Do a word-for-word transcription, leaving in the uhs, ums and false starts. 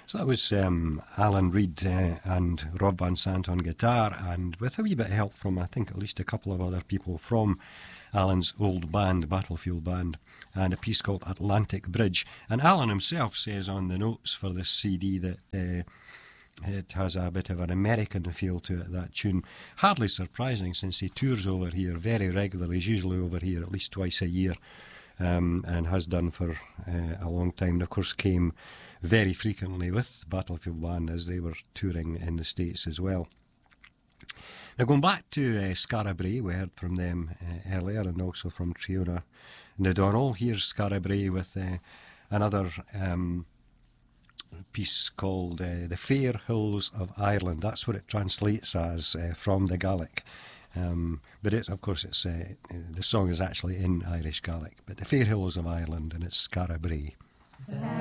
So that was um, Alan Reid uh, and Rob Van Sant on guitar, and with a wee bit of help from, I think, at least a couple of other people from Alan's old band, Battlefield Band, and a piece called Atlantic Bridge. And Alan himself says on the notes for this C D that uh, it has a bit of an American feel to it, that tune. Hardly surprising, since he tours over here very regularly. He's usually over here at least twice a year, um, and has done for uh, a long time. And of course came very frequently with Battlefield Band as they were touring in the States as well. Now, going back to uh, Skara Brae, we heard from them uh, earlier, and also from Triona O'Donnell. Here's Skara Brae with uh, another um, piece called uh, The Fair Hills of Ireland. That's what it translates as uh, from the Gaelic. Um, but it, of course, it's uh, the song is actually in Irish Gaelic. But The Fair Hills of Ireland, and it's Skara Brae.